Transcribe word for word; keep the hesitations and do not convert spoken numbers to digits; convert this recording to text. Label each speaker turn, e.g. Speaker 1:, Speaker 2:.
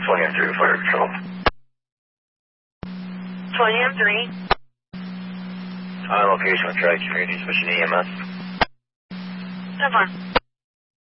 Speaker 1: twenty M three, Fire Patrol.
Speaker 2: twenty M three.
Speaker 1: On location with Tri Communities, mission E M S.
Speaker 2: So far.